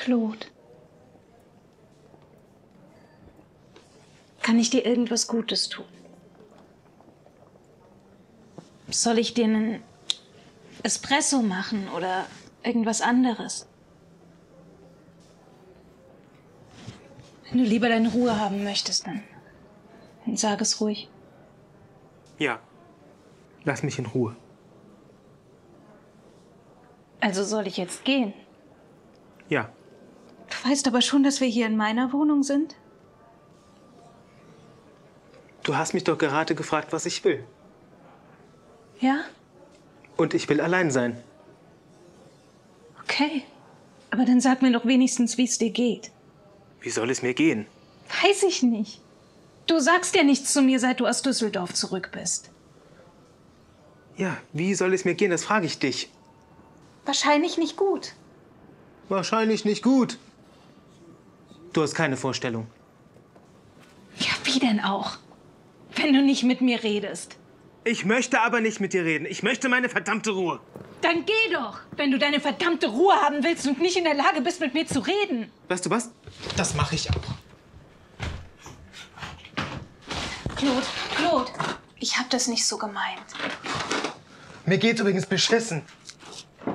Claude. Kann ich dir irgendwas Gutes tun? Soll ich dir einen Espresso machen oder irgendwas anderes? Wenn du lieber deine Ruhe haben möchtest, dann sag es ruhig. Ja. Lass mich in Ruhe. Also soll ich jetzt gehen? Ja. Du weißt aber schon, dass wir hier in meiner Wohnung sind? Du hast mich doch gerade gefragt, was ich will. Ja? Und ich will allein sein. Okay. Aber dann sag mir doch wenigstens, wie es dir geht. Wie soll es mir gehen? Weiß ich nicht. Du sagst ja nichts zu mir, seit du aus Düsseldorf zurück bist. Ja, wie soll es mir gehen? Das frage ich dich. Wahrscheinlich nicht gut. Wahrscheinlich nicht gut. Du hast keine Vorstellung. Ja, wie denn auch? Wenn du nicht mit mir redest. Ich möchte aber nicht mit dir reden. Ich möchte meine verdammte Ruhe. Dann geh doch, wenn du deine verdammte Ruhe haben willst und nicht in der Lage bist, mit mir zu reden. Weißt du was? Das mache ich auch. Claude, ich hab das nicht so gemeint. Mir geht's übrigens beschissen.